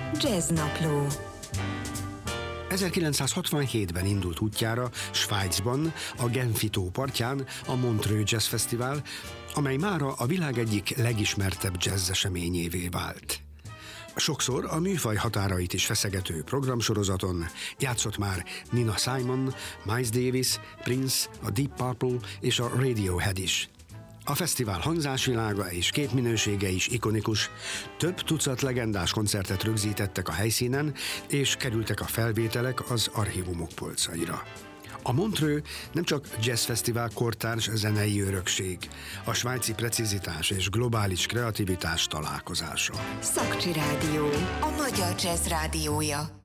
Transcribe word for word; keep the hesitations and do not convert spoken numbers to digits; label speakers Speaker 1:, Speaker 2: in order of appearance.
Speaker 1: Jazznapló.
Speaker 2: ezerkilencszázhatvanhétben indult útjára Svájcban, a Genfi tó partján a Montreux Jazz Fesztivál, amely mára a világ egyik legismertebb jazz eseményévé vált. Sokszor a műfaj határait is feszegető programsorozaton játszott már Nina Simon, Miles Davis, Prince, a Deep Purple és a Radiohead is. A fesztivál hangzásvilága és képminősége is ikonikus, több tucat legendás koncertet rögzítettek a helyszínen, és kerültek a felvételek az archívumok polcaira. A Montreux nem csak jazzfesztivál kortárs zenei örökség, a svájci precizitás és globális kreativitás találkozása.
Speaker 1: Szakcsi Rádió, a magyar jazz rádiója.